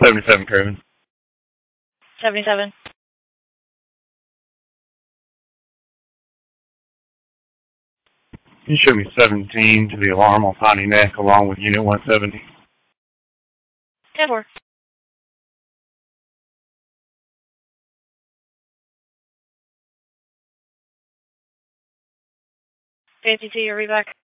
77 Craven. 77. Can you show me 17 to the alarm on Piney Neck along with Unit 170? 10-4. 52, you're back.